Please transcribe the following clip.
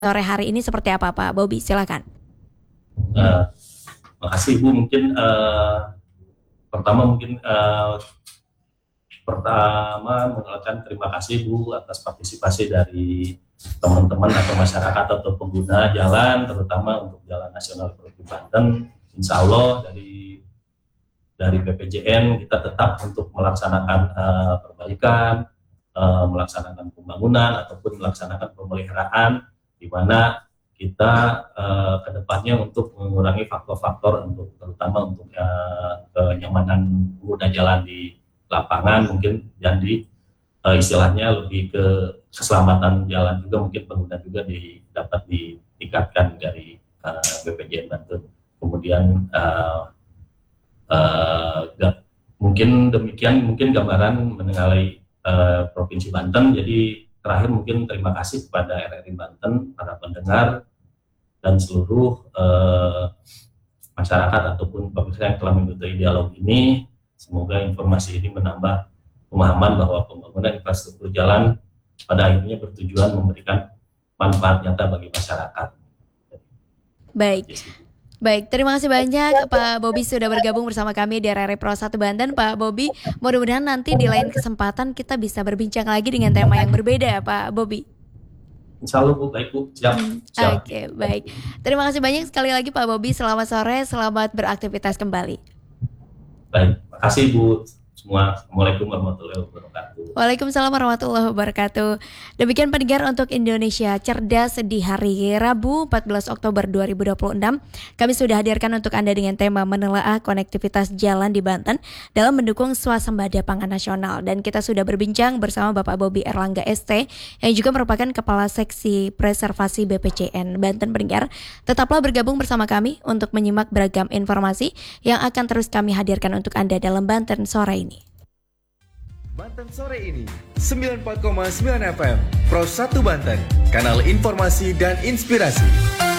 sore hari ini seperti apa Pak Bobi? Silakan. Makasih Bu, mungkin pertama mengucapkan terima kasih Bu atas partisipasi dari teman-teman atau masyarakat atau pengguna jalan, terutama untuk Jalan Nasional Provinsi Banten. Insya Allah dari BPJN kita tetap untuk melaksanakan perbaikan, melaksanakan pembangunan ataupun melaksanakan pemeliharaan, di mana kita kedepannya untuk mengurangi faktor-faktor terutama untuk kenyamanan pengguna jalan di lapangan mungkin, dan istilahnya lebih ke keselamatan jalan juga mungkin pengguna juga dapat ditingkatkan dari BPJN Banten. Kemudian mungkin demikian gambaran mengenai Provinsi Banten. Jadi terakhir mungkin terima kasih kepada RRI Banten, para pendengar, dan seluruh masyarakat ataupun pemirsa yang telah mengikuti dialog ini. Semoga informasi ini menambah pemahaman bahwa pembangunan infrastruktur jalan pada akhirnya bertujuan memberikan manfaat nyata bagi masyarakat. Baik, terima kasih banyak Pak Bobi sudah bergabung bersama kami di RRI Pro 1 Banten. Pak Bobi, mudah-mudahan nanti di lain kesempatan kita bisa berbincang lagi dengan tema yang berbeda, Pak Bobi. Insya Allah Bu, baik Bu, siap. Oke, baik. Terima kasih banyak sekali lagi Pak Bobi, selamat sore, selamat beraktivitas kembali. Baik, makasih Bu semua. Assalamualaikum warahmatullahi wabarakatuh. Waalaikumsalam warahmatullahi wabarakatuh. Demikian pendengar untuk Indonesia Cerdas di hari Rabu 14 Oktober 2026. Kami sudah hadirkan untuk Anda dengan tema menelaah konektivitas jalan di Banten dalam mendukung swasembada pangan nasional. Dan kita sudah berbincang bersama Bapak Bobi Erlangga ST yang juga merupakan Kepala Seksi Preservasi BPJN Banten. Pendengar, tetaplah bergabung bersama kami untuk menyimak beragam informasi yang akan terus kami hadirkan untuk Anda dalam Banten sore ini. Banten sore ini 94,9 FM Pro 1 Banten, kanal informasi dan inspirasi.